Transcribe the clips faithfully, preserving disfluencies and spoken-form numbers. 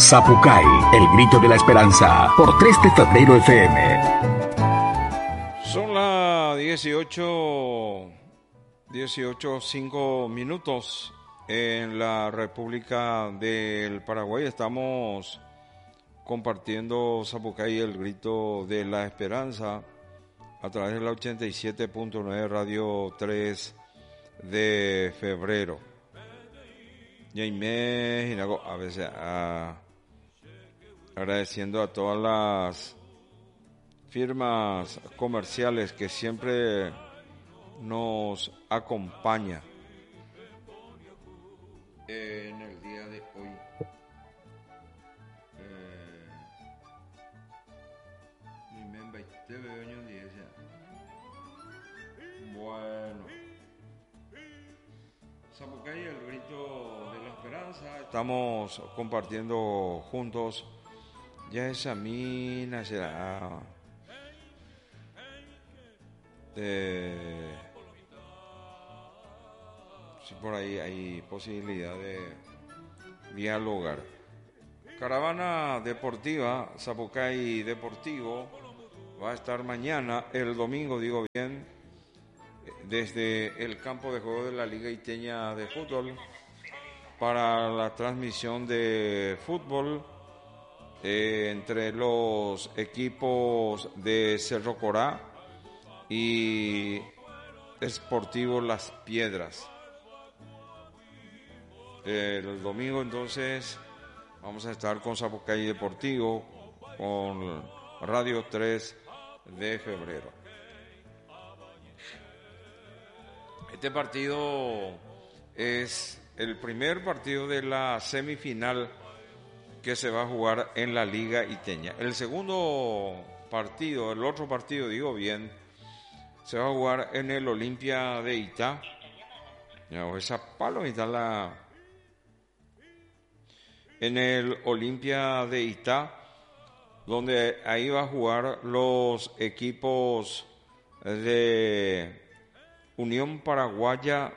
Zapucay, el grito de la esperanza, por tres de febrero F M. Son las dieciocho, dieciocho, cinco minutos en la República del Paraguay. Estamos compartiendo Zapucay, el grito de la esperanza, a través de la ochenta y siete punto nueve Radio tres de febrero. Y ahí a veces a, agradeciendo a todas las firmas comerciales que siempre nos acompañan en el día de hoy. Eh, bueno, Zapucay, el grito de la esperanza. Estamos compartiendo juntos. Ya esa mina será de, si por ahí hay posibilidad de dialogar. Caravana deportiva, Zapucay Deportivo, va a estar mañana, el domingo, digo bien, desde el campo de juego de la Liga Iteña de Fútbol, para la transmisión de fútbol eh, entre los equipos de Cerro Corá y Sportivo Las Piedras. El domingo entonces vamos a estar con Zapucay Deportivo, con Radio tres de febrero. Este partido es el primer partido de la semifinal que se va a jugar en la Liga Iteña. El segundo partido, el otro partido, digo bien, se va a jugar en el Olimpia de Itá. Ya, esa palo está la en el Olimpia de Itá, donde ahí va a jugar los equipos de Unión Paraguaya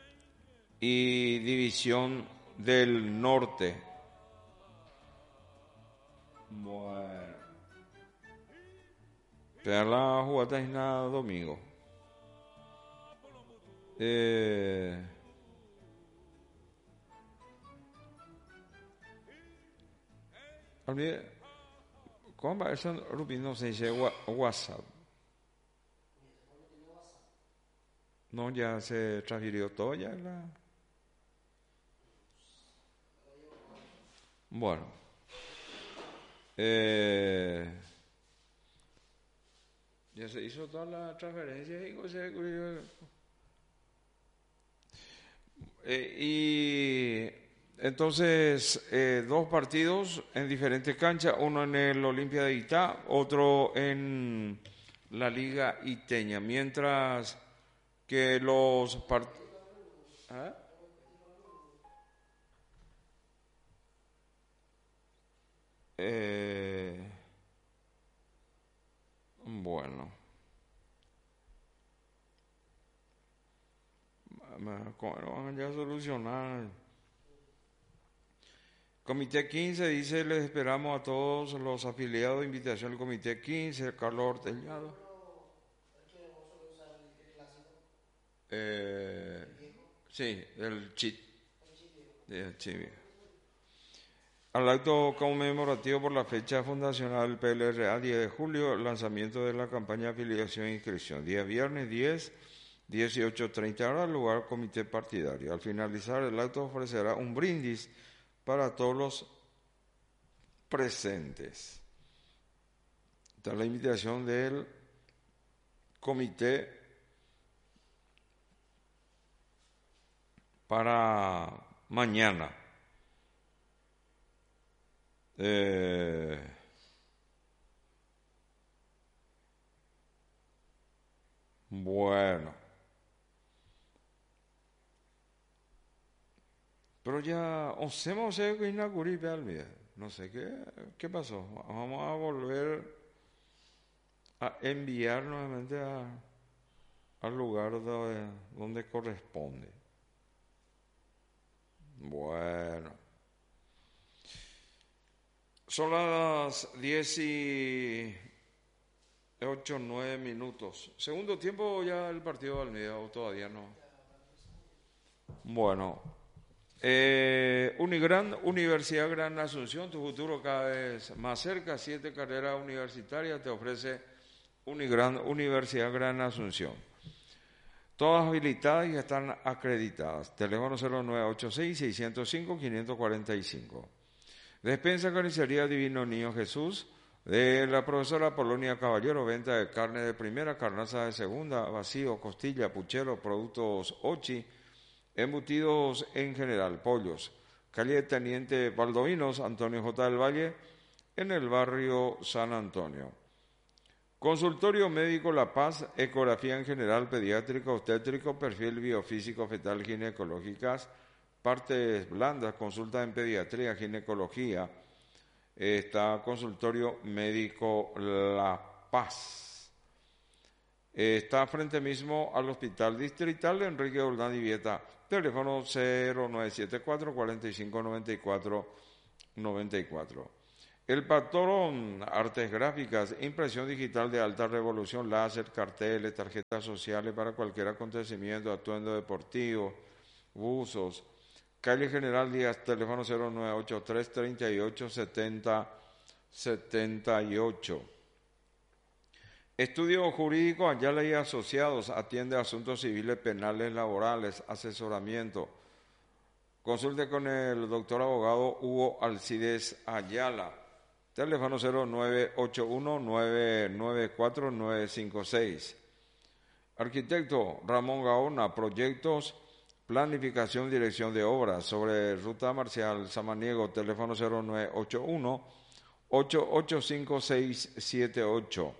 y División del Norte. Bueno, te la jugada es nada domingo. Eh, ¿Cómo va eso? Rubin no se dice WhatsApp. No, ya se transfirió todo ya la... Bueno, eh, ya se hizo toda la transferencia y, eh, y entonces eh, dos partidos en diferentes canchas, uno en el Olimpia de Itá, otro en la Liga Iteña, mientras que los partidos... ¿Ah? Eh, bueno, ¿cómo lo van a solucionar? Comité quince dice: les esperamos a todos los afiliados. Invitación al Comité quince, Carlos Ortellado. Eh, sí, el chit. El chit. Al acto conmemorativo por la fecha fundacional del P L R A, diez de julio, lanzamiento de la campaña de afiliación e inscripción. Día viernes diez, dieciocho treinta horas, lugar comité partidario. Al finalizar el acto ofrecerá un brindis para todos los presentes. Esta es la invitación del comité para mañana. Eh, bueno, pero ya hacemos que inauguré, no sé qué, qué pasó. Vamos a volver a enviar nuevamente a, al lugar donde, donde corresponde. Bueno. Son las diez y ocho, nueve minutos. Segundo tiempo ya el partido de Almeida o todavía no. Bueno, eh, Unigran, Universidad Gran Asunción, tu futuro cada vez más cerca. Siete carreras universitarias te ofrece Unigran, Universidad Gran Asunción. Todas habilitadas y están acreditadas. Teléfono cero nueve ocho seis, seis cero cinco, cinco cuatro cinco. Despensa Carnicería Divino Niño Jesús, de la profesora Polonia Caballero, venta de carne de primera, carnaza de segunda, vacío, costilla, puchero, productos Ochi, embutidos en general, pollos. Calle Teniente Baldovinos, Antonio J. del Valle, en el barrio San Antonio. Consultorio Médico La Paz, ecografía en general, pediátrico, obstétrico, perfil biofísico, fetal, ginecológicas, partes blandas, consulta en pediatría, ginecología. Está Consultorio Médico La Paz. Está frente mismo al Hospital Distrital de Enrique Oldán y Vieta. Teléfono cero nueve siete cuatro, cuatro cinco nueve cuatro nueve cuatro. El Patrón Artes Gráficas, impresión digital de alta revolución, láser, carteles, tarjetas sociales para cualquier acontecimiento, atuendo deportivo, buzos. Calle General Díaz, teléfono cero nueve ocho tres, treinta y ocho, setenta, setenta y ocho. Estudio Jurídico Ayala y Asociados, atiende asuntos civiles, penales, laborales, asesoramiento. Consulte con el doctor abogado Hugo Alcides Ayala. Teléfono cero nueve ocho uno, nueve nueve cuatro, nueve cinco seis. Arquitecto Ramón Gaona, proyectos, planificación, dirección de obras sobre Ruta Marcial Samaniego, teléfono cero nueve ocho uno, ocho ocho cinco seis siete ocho.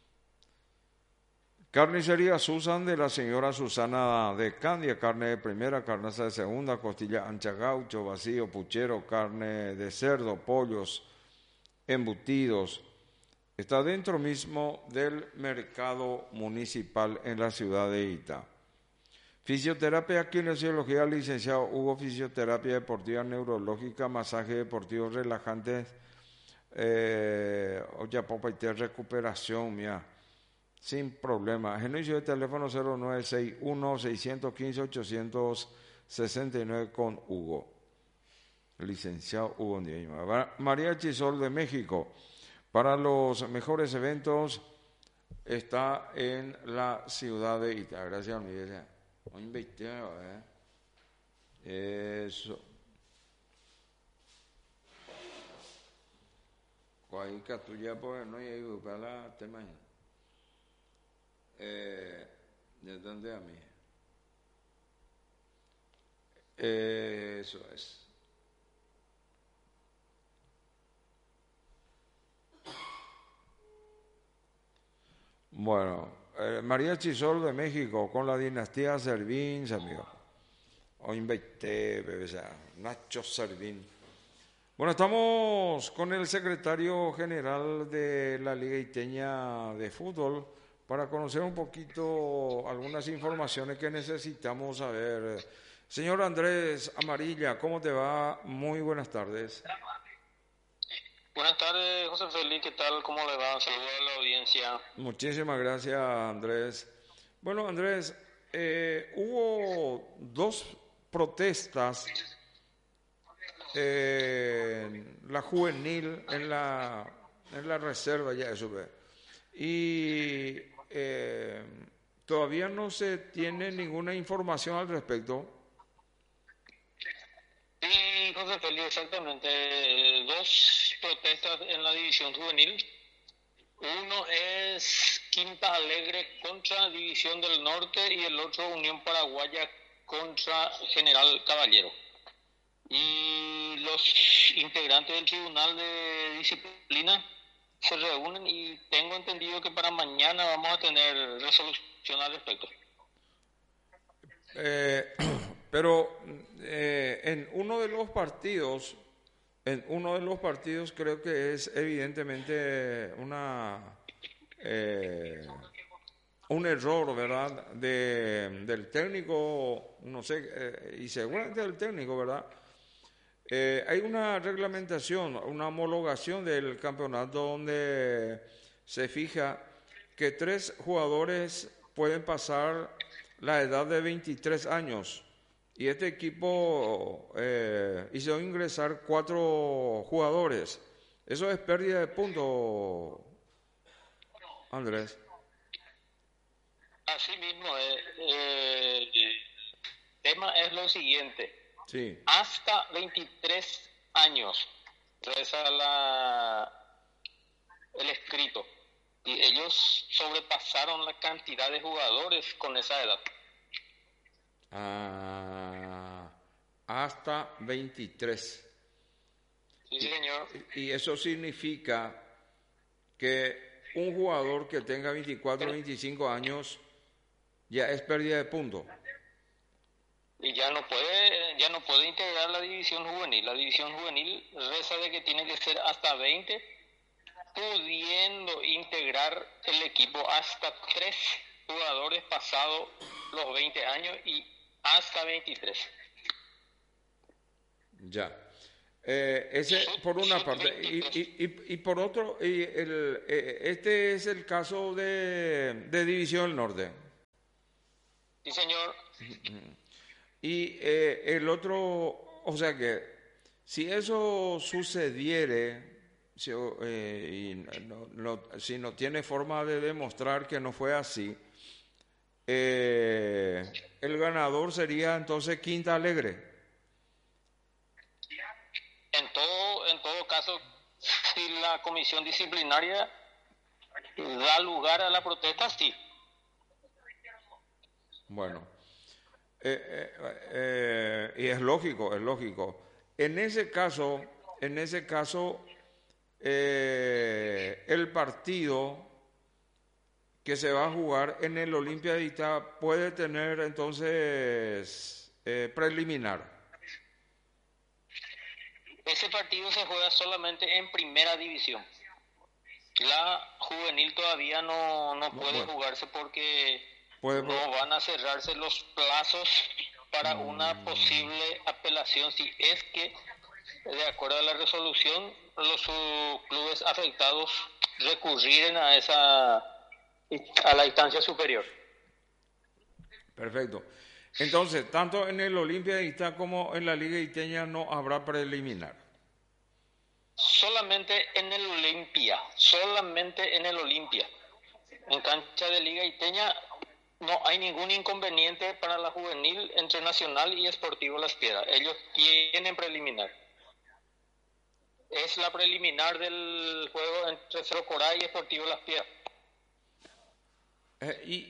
Carnicería Susan de la señora Susana de Candia, carne de primera, carnaza de segunda, costilla ancha, gaucho, vacío, puchero, carne de cerdo, pollos, embutidos. Está dentro mismo del mercado municipal en la ciudad de Ita. Fisioterapia, kinesiología, licenciado Hugo, fisioterapia deportiva, neurológica, masaje deportivo, relajantes, eh, oye, popa y te recuperación, mía, sin problema. Genuicio de teléfono cero nueve seis uno, seis uno cinco, ocho seis nueve con Hugo. Licenciado Hugo Ndieima. María Chisol de México, para los mejores eventos, está en la ciudad de Ita. Gracias, Miguel. Eso. Cuaica tuya, pues, no hay para la tema. Eh, ¿de dónde a mí? Eh, eso es. Bueno, eh, María Chisol de México, con la dinastía Servín, amigo. O invité, o sea, Nacho Servín. Bueno, estamos con el secretario general de la Liga Iteña de Fútbol para conocer un poquito algunas informaciones que necesitamos saber. Señor Andrés Amarilla, ¿cómo te va? Muy buenas tardes. Buenas tardes, José Félix, ¿qué tal? ¿Cómo le va? Saludos a la audiencia. Muchísimas gracias, Andrés. Bueno, Andrés, eh, hubo dos protestas, eh, la juvenil en la, en la reserva, ya eso ve. Y eh, todavía no se tiene ninguna información al respecto. Sí, José Félix, exactamente. Dos protestas en la división juvenil. Uno es Quinta Alegre contra División del Norte y el otro Unión Paraguaya contra General Caballero. Y los integrantes del Tribunal de Disciplina se reúnen y tengo entendido que para mañana vamos a tener resolución al respecto. Eh, pero eh, en uno de los partidos, en uno de los partidos creo que es evidentemente una eh, un error, ¿verdad? De, del técnico, no sé, eh, y seguramente del técnico, ¿verdad? Eh, hay una reglamentación, una homologación del campeonato donde se fija que tres jugadores pueden pasar la edad de veintitrés años. Y este equipo eh, hizo ingresar cuatro jugadores. Eso es pérdida de puntos, Andrés. Así mismo, eh, eh, el tema es lo siguiente. Sí. Hasta veintitrés años reza la, el escrito. Y ellos sobrepasaron la cantidad de jugadores con esa edad. Ah, hasta veintitrés. Sí, señor. Y, y eso significa que un jugador que tenga veinticuatro o veinticinco años ya es pérdida de puntos. Y ya no puede ya no puede integrar la división juvenil. La división juvenil reza de que tiene que ser hasta veinte, pudiendo integrar el equipo hasta tres jugadores pasados los veinte años y hasta veintitrés. Ya. Eh, ese por una parte. Y, y, y, y por otro, y el, eh, este es el caso de, de División del Norte. Sí, señor. Y eh, el otro, o sea que si eso sucediere, si, eh, y no, no, si no tiene forma de demostrar que no fue así, eh, el ganador sería entonces Quinta Alegre. En todo, en todo caso, si la comisión disciplinaria da lugar a la protesta, sí. Bueno, eh, eh, eh, y es lógico, es lógico. En ese caso, en ese caso, eh, el partido que se va a jugar en el Olimpia de Itá puede tener entonces eh, preliminar. Ese partido se juega solamente en primera división. La juvenil todavía no, no puede bueno. jugarse porque Puede, no van a cerrarse los plazos para una posible apelación si es que, de acuerdo a la resolución, los uh, clubes afectados recurriren a esa a la instancia superior. Perfecto. Entonces, tanto en el Olimpia de Itá como en la Liga Iteña no habrá preliminar. Solamente en el Olimpia, solamente en el Olimpia. En cancha de Liga Iteña no hay ningún inconveniente para la juvenil entre Nacional y Sportivo Las Piedras. Ellos tienen preliminar. Es la preliminar del juego entre Cerro Corá y Sportivo Las Piedras. Eh, y,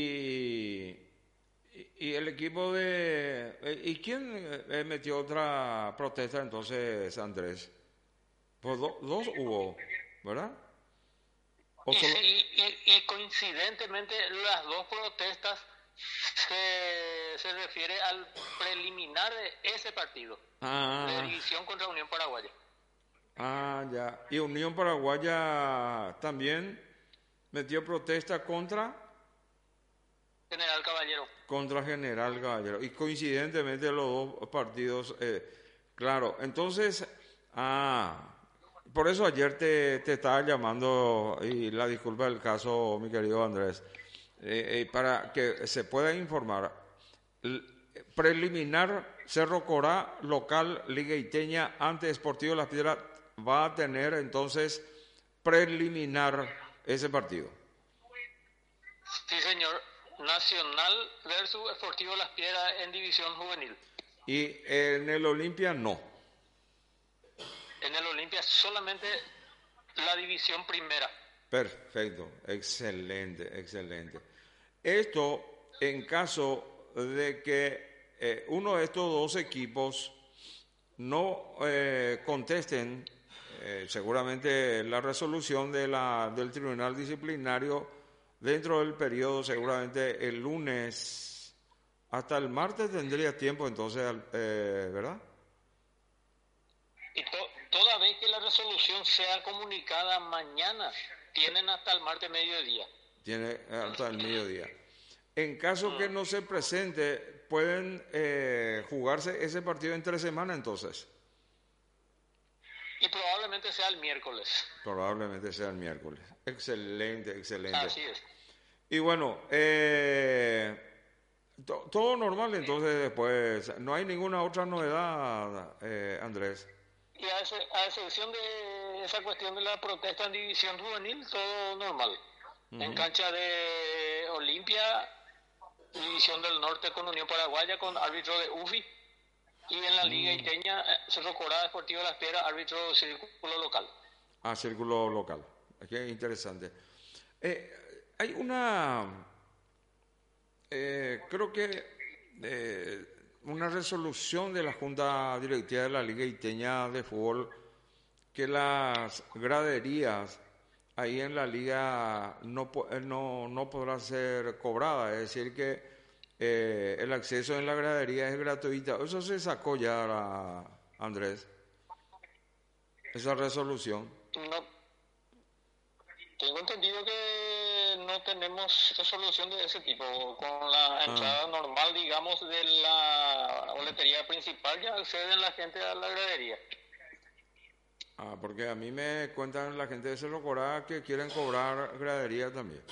y, y el equipo de... Eh, ¿Y quién eh, metió otra protesta entonces, Andrés? Pues do, dos hubo, ¿verdad? Y, solo... y, y, y coincidentemente las dos protestas se, se refiere al preliminar de ese partido, ah, de división contra Unión Paraguaya. Ah, ya. ¿Y Unión Paraguaya también metió protesta contra? General Caballero. Contra General Caballero. Y coincidentemente los dos partidos, eh, claro, entonces, ah... Por eso ayer te, te estaba llamando, y la disculpa del caso, mi querido Andrés, eh, eh, para que se pueda informar. L- preliminar, Cerro Corá, local, Liga Iteña, ante Sportivo Las Piedras, va a tener entonces preliminar ese partido. Sí, señor. Nacional versus Sportivo Las Piedras en división juvenil. Y en el Olimpia no. En el Olimpia solamente la división primera. Perfecto, excelente, excelente. Esto en caso de que eh, uno de estos dos equipos no eh, contesten eh, seguramente la resolución de la, del Tribunal Disciplinario dentro del periodo, seguramente el lunes, hasta el martes tendría tiempo entonces, eh, ¿verdad? Y to- toda vez que la resolución sea comunicada mañana, tienen hasta el martes mediodía. Tiene hasta el mediodía. En caso que no se presente, ¿pueden eh, jugarse ese partido entre semana entonces? Y probablemente sea el miércoles. Probablemente sea el miércoles. Excelente, excelente. Así es. Y bueno, eh, to, todo normal entonces después. No hay ninguna otra novedad, eh, Andrés. Y a, ese, a excepción de esa cuestión de la protesta en división juvenil, todo normal. Uh-huh. En cancha de Olimpia, división del norte con Unión Paraguaya, con árbitro de U F I. Y en la Liga Iteña, eh, Cerro Corá Deportivo de Las Piedras, árbitro círculo local. Ah, círculo local. Qué interesante. Eh, hay una, eh, creo que eh, una resolución de la Junta Directiva de la Liga Iteña de Fútbol que las graderías ahí en la liga no, no, no podrá ser cobrada, es decir que eh, el acceso en la gradería es gratuito. Eso se sacó ya, la, Andrés, esa resolución. No, tengo entendido que no tenemos resolución de ese tipo. Con la entrada ah. normal, digamos, de la boletería principal ya acceden la gente a la gradería. Ah, porque a mí me cuentan la gente de Cerro Corá que quieren cobrar gradería también.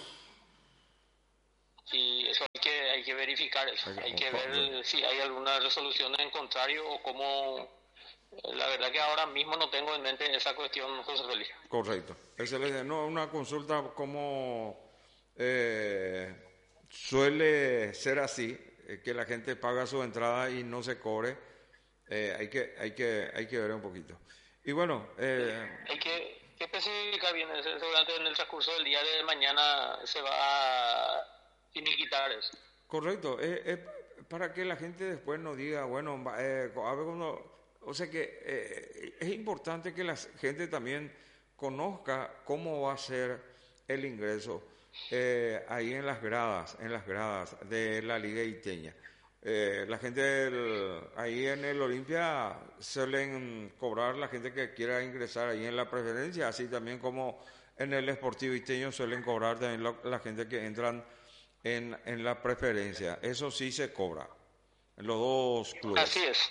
Sí, eso hay que, hay que verificar eso. Hay, hay que ver si hay alguna resolución en contrario o cómo. La verdad que ahora mismo no tengo en mente esa cuestión, José Félix. Correcto. Excelente. No, una consulta como eh, suele ser así, eh, que la gente paga su entrada y no se cobre. Eh, hay que, hay que, hay que ver un poquito. Y bueno, eh, hay que, que especificar bien, seguramente en el transcurso del día de mañana se va a finiquitar eso. Correcto. Eh, eh, para que la gente después no diga, bueno, eh, a ver cuando. O sea que eh, es importante que la gente también conozca cómo va a ser el ingreso eh, ahí en las gradas, en las gradas de la Liga Iteña. Eh, la gente del, ahí en el Olimpia suelen cobrar la gente que quiera ingresar ahí en la preferencia, así también como en el Sportivo Iteño suelen cobrar también la, la gente que entran en, en la preferencia. Eso sí se cobra en los dos clubes. Así es.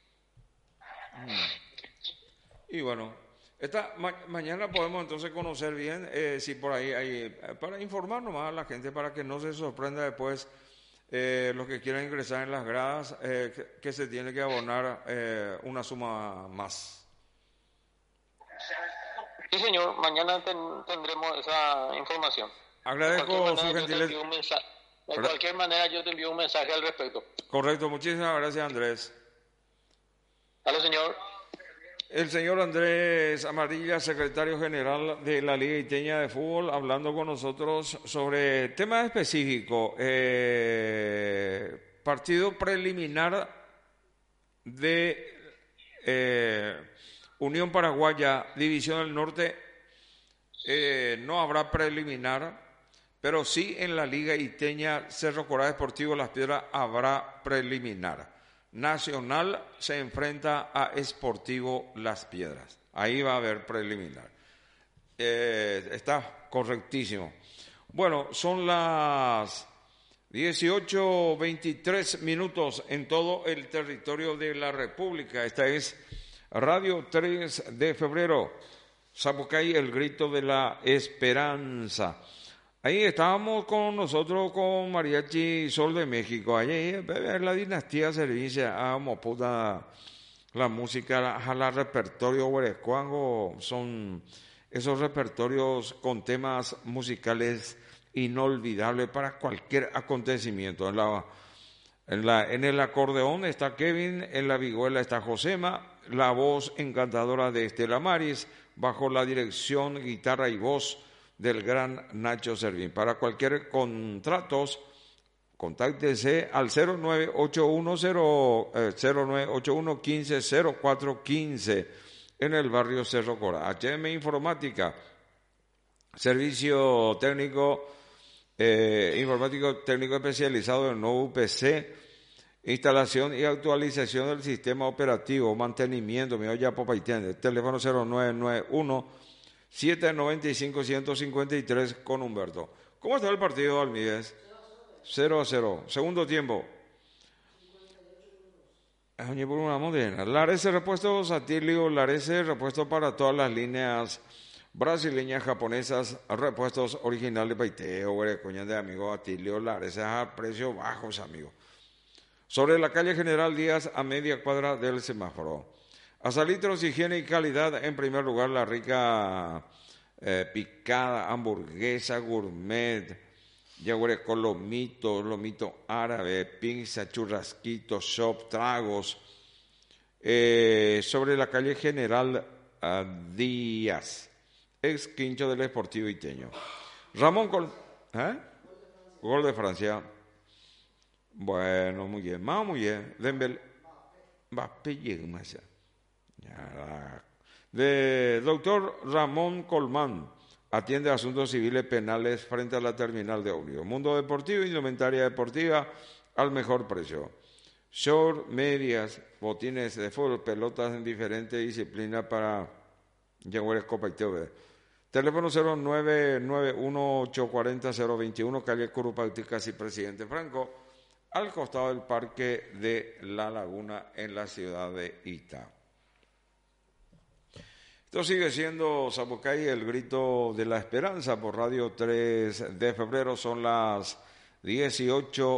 Y bueno, esta ma- mañana podemos entonces conocer bien eh, si por ahí hay, para informar nomás a la gente para que no se sorprenda después eh, los que quieran ingresar en las gradas eh, que, que se tiene que abonar eh, una suma más. Sí, señor, mañana ten, tendremos esa información. Agradezco su gentileza. De cualquier manera yo te envío un mensaje al respecto. Correcto, muchísimas gracias, Andrés. Hola, señor. El señor Andrés Amarilla, secretario general de la Liga Iteña de Fútbol, hablando con nosotros sobre temas específicos. Eh, partido preliminar de eh, Unión Paraguaya, División del Norte. Eh, no habrá preliminar, pero sí en la Liga Iteña Cerro Corá Deportivo Las Piedras habrá preliminar. Nacional se enfrenta a Sportivo Las Piedras. Ahí va a haber preliminar. Eh, está correctísimo. Bueno, son las dieciocho veintitrés minutos en todo el territorio de la República. Esta es Radio tres de febrero. Sapucay, el grito de la esperanza. Ahí estábamos con nosotros con Mariachi Sol de México. Ahí la dinastía servicia a moputa la música a la repertorio huerescuango. Son esos repertorios con temas musicales inolvidables para cualquier acontecimiento. En la, en la en el acordeón está Kevin, en la vihuela está Josema, la voz encantadora de Estela Maris, bajo la dirección, guitarra y voz del gran Nacho Servín. Para cualquier contratos, contáctese al cero nueve ocho uno cero cero nueve ocho uno quince cero cuatro quince en el barrio Cerro Corá. H M Informática, servicio técnico, eh, informático técnico especializado en nuevo P C, instalación y actualización del sistema operativo, mantenimiento, mi olla Popaitén, teléfono cero nueve nueve uno siete noventa y cinco ciento cincuenta y tres con Humberto. ¿Cómo está el partido, Almídez? cero a cero. Segundo tiempo. Año por una moderna. Larese Repuestos, Atilio Larese, repuesto para todas las líneas brasileñas, japonesas, repuestos originales, Paiteo, Huerecoña de amigo Atilio Larese a precios bajos, amigo. Sobre la calle General Díaz, a media cuadra del semáforo. Azalitros, higiene y calidad, en primer lugar, la rica eh, picada, hamburguesa, gourmet, Yaguare con lomito, lomito árabe, pizza, churrasquito, shop, tragos. Eh, sobre la calle General uh, Díaz, ex quincho del Esportivo Iteño. Ramón Col... ¿Eh? Gol de Francia. Bueno, muy bien. Más muy bien. Dembélé. Mbappé llega más allá. De doctor Ramón Colmán. Atiende asuntos civiles penales frente a la terminal de ómnibus. Mundo deportivo, indumentaria deportiva al mejor precio. Short, medias, botines de fútbol, pelotas en diferentes disciplinas para Jaguares Copa y T V. Teléfono cero nueve nueve uno ocho cuatro cero cero dos uno, calle Curupauti, casi Presidente Franco, al costado del Parque de la Laguna en la ciudad de Ita. Esto sigue siendo Zapucay, el grito de la esperanza por Radio tres de febrero. Son las dieciocho